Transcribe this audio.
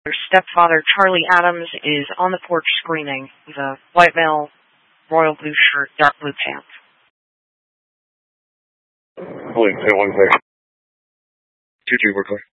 Her stepfather, Charlie Adams, is on the porch screaming with a white male, royal blue shirt, dark blue pants. Hold on, say 1 second. 2-2, we're clear.